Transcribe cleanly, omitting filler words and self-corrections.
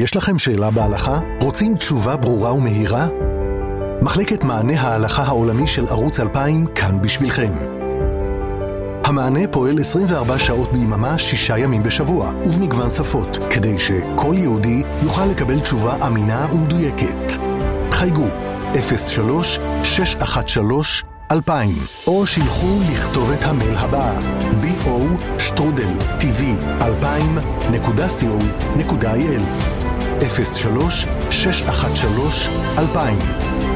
יש לכם שאלה בהלכה? רוצים תשובה ברורה ומהירה? מחלקת מענה ההלכה העולמי של ערוץ 2000 כאן בשבילכם. המענה פועל 24 שעות ביממה, 6 ימים בשבוע, ובמגוון שפות, כדי שכל יהודי יוכל לקבל תשובה אמינה ומדויקת. חייגו 03-613-2000, או שילחו לכתוב את המייל הבא bo@tv2000.co.il 03-613-2000